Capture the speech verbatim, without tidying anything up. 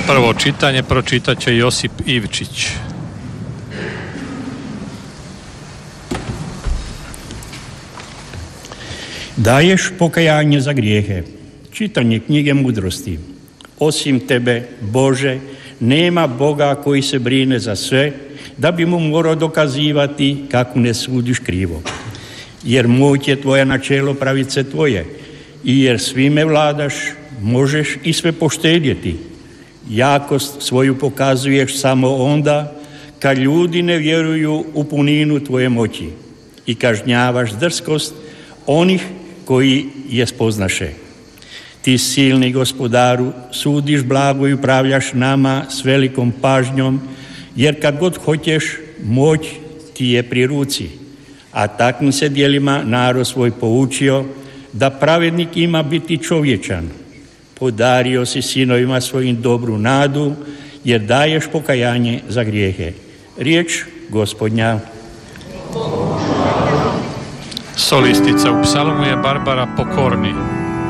Prvo čitanje pročitat će Josip Ivčić. Daješ pokajanje za grijehe. Čitanje knjige mudrosti. Osim tebe, Bože, nema Boga koji se brine za sve, da bi mu morao dokazivati kako ne sudiš krivo. Jer moć je tvoja načelo pravice tvoje, i jer svime vladaš, možeš i sve poštedjeti. Jakost svoju pokazuješ samo onda kad ljudi ne vjeruju u puninu tvoje moći i kažnjavaš drskost onih koji je spoznaše. Ti silni gospodaru sudiš blago i upravljaš nama s velikom pažnjom, jer kad god hoćeš, moć ti je pri ruci. A takvim se djelima narod svoj poučio, da pravednik ima biti čovječan. Podario si sinovima svojim dobru nadu, jer daješ pokajanje za grijehe. Riječ Gospodnja. Solistica u psalmu je Barbara Pokorni.